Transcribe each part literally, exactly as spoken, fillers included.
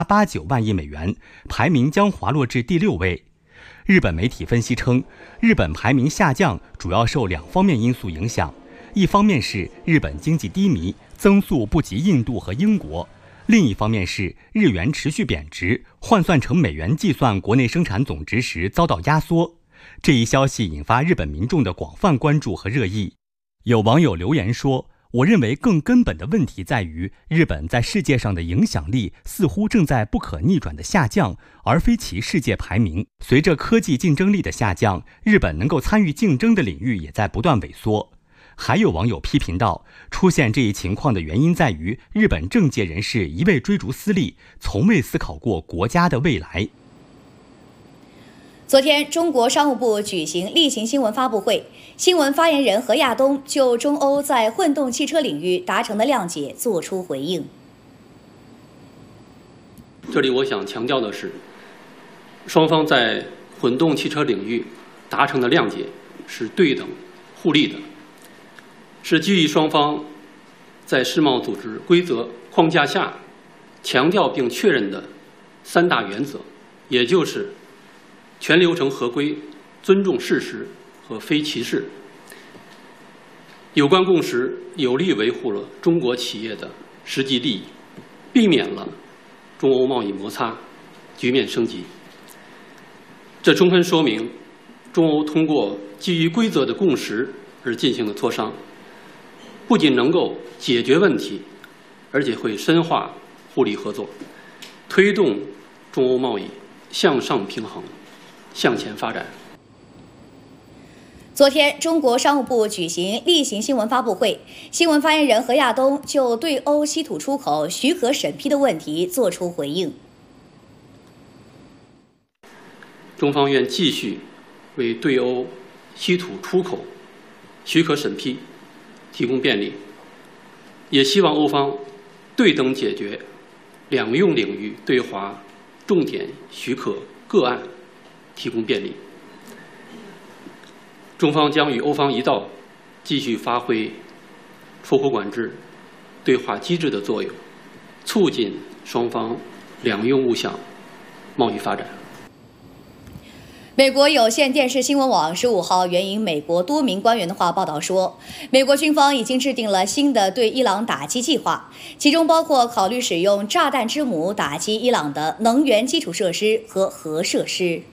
八九万亿美元，排名将滑落至第六位。日本媒体分析称，日本排名下降主要受两方面因素影响，一方面是日本经济低迷，增速不及印度和英国；另一方面是日元持续贬值，换算成美元计算国内生产总值时遭到压缩。这一消息引发日本民众的广泛关注和热议。有网友留言说，我认为更根本的问题在于，日本在世界上的影响力似乎正在不可逆转的下降，而非其世界排名。随着科技竞争力的下降，日本能够参与竞争的领域也在不断萎缩。还有网友批评道，出现这一情况的原因在于，日本政界人士一味追逐私利，从未思考过国家的未来。 昨天，中国商务部举行例行新闻发布会，新闻发言人何亚东就中欧在混动汽车领域达成的谅解作出回应。 这里我想强调的是，双方在混动汽车领域达成的谅解是对等互利的，是基于双方在世贸组织规则框架下强调并确认的三大原则，也就是全流程合规、尊重事实和非歧视。有关共识有力维护了中国企业的实际利益，避免了中欧贸易摩擦局面升级。这充分说明，中欧通过基于规则的共识而进行的磋商，不仅能够解决问题，而且会深化互利合作，推动中欧贸易向上平衡，向前发展。 昨天，中国商务部举行例行新闻发布会，新闻发言人何亚东就对欧稀土出口许可审批的问题作出回应。 中方愿继续为对欧稀土出口许可审批提供便利，也希望欧方对等解决两用领域对华重点许可个案提供便利。中方将与欧方一道，继续发挥出口管制对话机制的作用，促进双方两用物项贸易发展。 美国有线电视新闻网十五号援引美国多名官员的话报道说，美国军方已经制定了新的对伊朗打击计划，其中包括考虑使用炸弹之母打击伊朗的能源基础设施和核设施。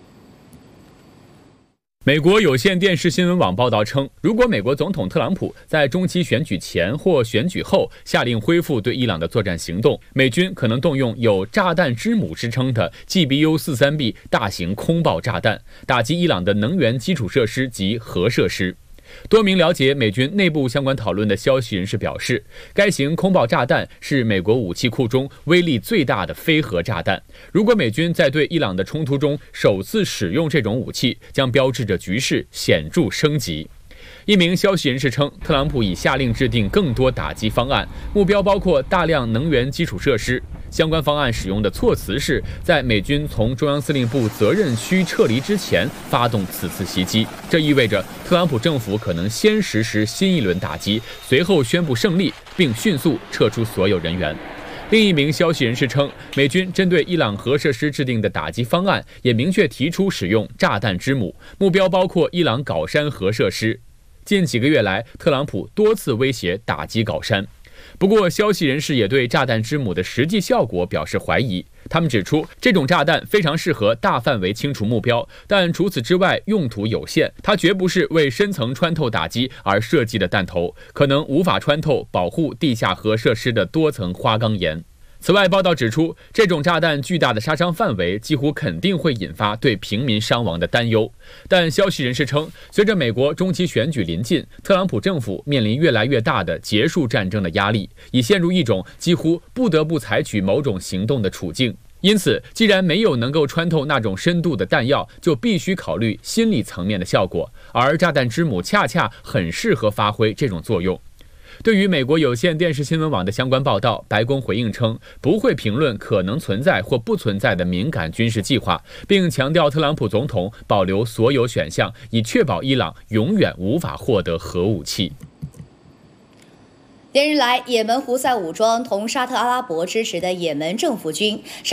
美国有线电视新闻网报道称，如果美国总统特朗普在中期选举前或选举后下令恢复对伊朗的作战行动，美军可能动用有炸弹之母之称的 G B U 四十三 B 大型空爆炸弹，打击伊朗的能源基础设施及核设施。多名了解美军内部相关讨论的消息人士表示，该型空爆炸弹是美国武器库中威力最大的非核炸弹。如果美军在对伊朗的冲突中首次使用这种武器，将标志着局势显著升级。一名消息人士称，特朗普已下令制定更多打击方案，目标包括大量能源基础设施。相关方案使用的措辞是在美军从中央司令部责任区撤离之前发动此次袭击，这意味着特朗普政府可能先实施新一轮打击，随后宣布胜利，并迅速撤出所有人员。另一名消息人士称，美军针对伊朗核设施制定的打击方案也明确提出使用炸弹之母，目标包括伊朗镐山核设施。近几个月来，特朗普多次威胁打击镐山。不过，消息人士也对炸弹之母的实际效果表示怀疑。他们指出，这种炸弹非常适合大范围清除目标，但除此之外用途有限。它绝不是为深层穿透打击而设计的弹头，可能无法穿透保护地下核设施的多层花岗岩。此外，报道指出，这种炸弹巨大的杀伤范围几乎肯定会引发对平民伤亡的担忧。但消息人士称，随着美国中期选举临近，特朗普政府面临越来越大的结束战争的压力，已陷入一种几乎不得不采取某种行动的处境。因此，既然没有能够穿透那种深度的弹药，就必须考虑心理层面的效果，而炸弹之母恰恰很适合发挥这种作用。对于美国有线电视新闻网的相关报道，白宫回应称不会评论可能存在或不存在的敏感军事计划，并强调特朗普总统保留所有选项，以确保伊朗永远无法获得核武器。 连日来，也门胡塞武装同沙特阿拉伯支持的也门政府军